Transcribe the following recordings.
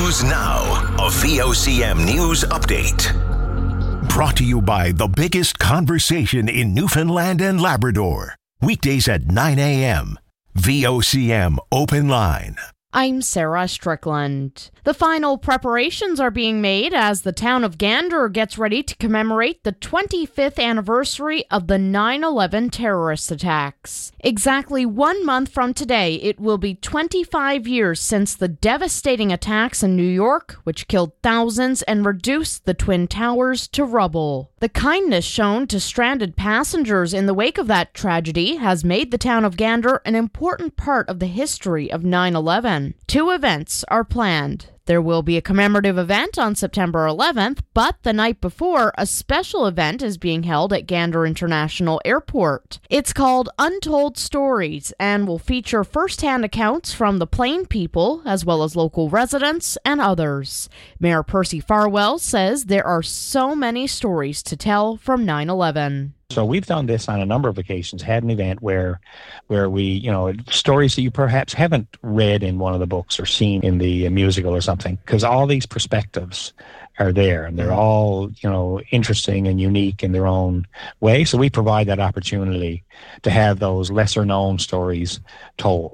News Now, a VOCM news update. Brought to you by the biggest conversation in Newfoundland and Labrador. Weekdays at 9 a.m. VOCM Open Line. I'm Sarah Strickland. The final preparations are being made as the town of Gander gets ready to commemorate the 25th anniversary of the 9/11 terrorist attacks. Exactly 1 month from today, it will be 25 years since the devastating attacks in New York, which killed thousands and reduced the Twin Towers to rubble. The kindness shown to stranded passengers in the wake of that tragedy has made the town of Gander an important part of the history of 9/11. 2 events are planned. There will be a commemorative event on September 11th, but the night before, a special event is being held at Gander International Airport. It's called Untold Stories and will feature first-hand accounts from the Plain people, as well as local residents and others. Mayor Percy Farwell says there are so many stories to tell from 9/11. So we've done this on a number of occasions, had an event where we, stories that you perhaps haven't read in one of the books or seen in the musical or something, because all these perspectives are there and they're all, interesting and unique in their own way. So we provide that opportunity to have those lesser known stories told.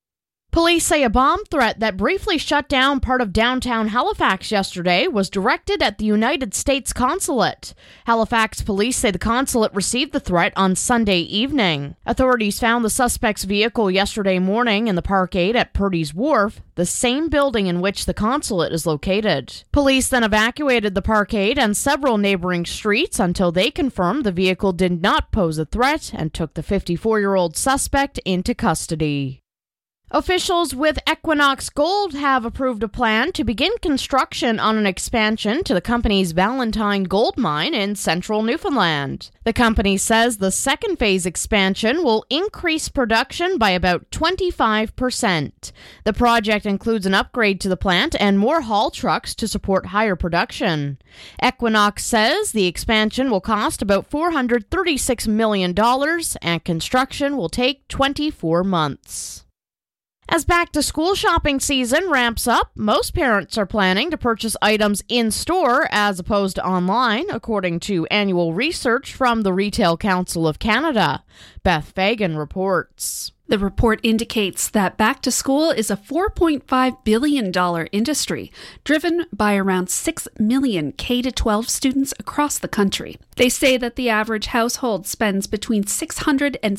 Police say a bomb threat that briefly shut down part of downtown Halifax yesterday was directed at the United States Consulate. Halifax police say the consulate received the threat on Sunday evening. Authorities found the suspect's vehicle yesterday morning in the parkade at Purdy's Wharf, the same building in which the consulate is located. Police then evacuated the parkade and several neighboring streets until they confirmed the vehicle did not pose a threat and took the 54-year-old suspect into custody. Officials with Equinox Gold have approved a plan to begin construction on an expansion to the company's Valentine gold mine in central Newfoundland. The company says the second phase expansion will increase production by about 25%. The project includes an upgrade to the plant and more haul trucks to support higher production. Equinox says the expansion will cost about $436 million and construction will take 24 months. As back-to-school shopping season ramps up, most parents are planning to purchase items in-store as opposed to online, according to annual research from the Retail Council of Canada. Beth Fagan reports. The report indicates that back-to-school is a $4.5 billion industry, driven by around 6 million K-12 students across the country. They say that the average household spends between $600 and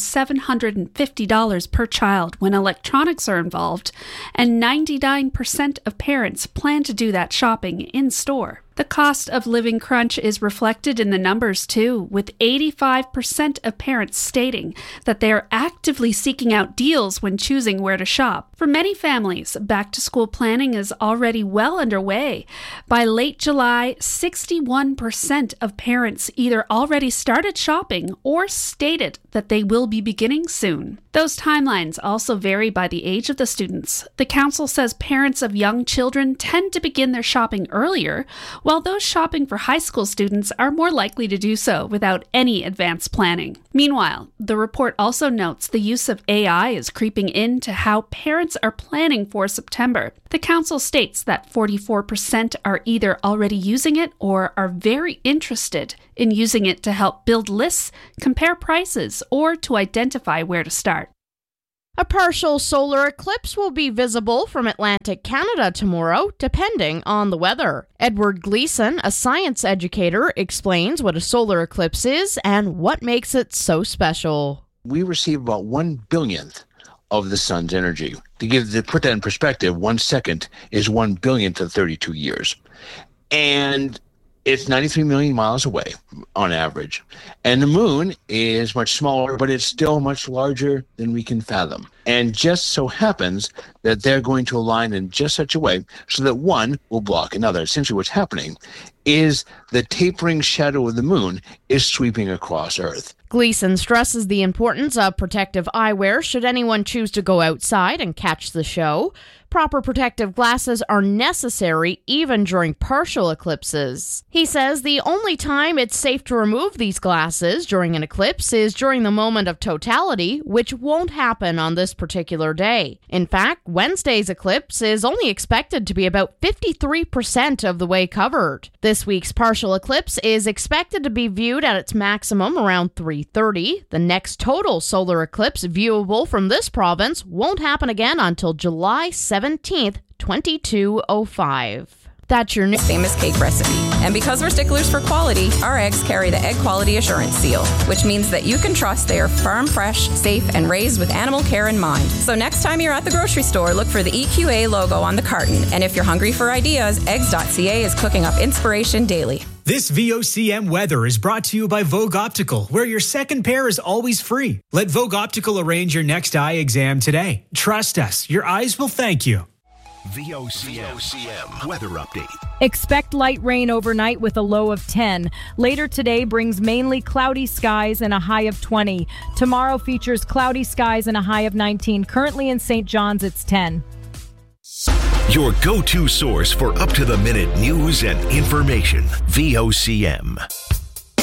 $750 per child when electronics are involved, and 99% of parents plan to do that shopping in-store. The cost of living crunch is reflected in the numbers, too, with 85% of parents stating that they are actively seeking out deals when choosing where to shop. For many families, back-to-school planning is already well underway. By late July, 61% of parents either already started shopping or stated that they will be beginning soon. Those timelines also vary by the age of the students. The council says parents of young children tend to begin their shopping earlier, while those shopping for high school students are more likely to do so without any advanced planning. Meanwhile, the report also notes the use of AI is creeping into how parents are planning for September. The council states that 44% are either already using it or are very interested in using it to help build lists, compare prices, or to identify where to start. A partial solar eclipse will be visible from Atlantic Canada tomorrow, depending on the weather. Edward Gleason, a science educator, explains what a solar eclipse is and what makes it so special. We receive about 1/billionth of the sun's energy. To put that in perspective, 1 second is 1/billionth of 32 years. And it's 93 million miles away on average. And the moon is much smaller, but it's still much larger than we can fathom. And just so happens that they're going to align in just such a way so that one will block another. Essentially what's happening is the tapering shadow of the moon is sweeping across Earth. Gleason stresses the importance of protective eyewear should anyone choose to go outside and catch the show. Proper protective glasses are necessary even during partial eclipses. He says the only time it's safe to remove these glasses during an eclipse is during the moment of totality, which won't happen on this particular day. In fact, Wednesday's eclipse is only expected to be about 53% of the way covered. This week's partial eclipse is expected to be viewed at its maximum around 3:30. The next total solar eclipse viewable from this province won't happen again until July 17th, 2205. That's your new famous cake recipe. And because we're sticklers for quality, our eggs carry the Egg Quality Assurance Seal, which means that you can trust they are farm fresh, safe, and raised with animal care in mind. So next time you're at the grocery store, look for the EQA logo on the carton. And if you're hungry for ideas, eggs.ca is cooking up inspiration daily. This VOCM weather is brought to you by Vogue Optical, where your second pair is always free. Let Vogue Optical arrange your next eye exam today. Trust us, your eyes will thank you. VOCM weather update. Expect light rain overnight with a low of 10. Later today brings mainly cloudy skies and a high of 20. Tomorrow features cloudy skies and a high of 19. Currently in St. John's, it's 10. Your go-to source for up-to-the-minute news and information. VOCM.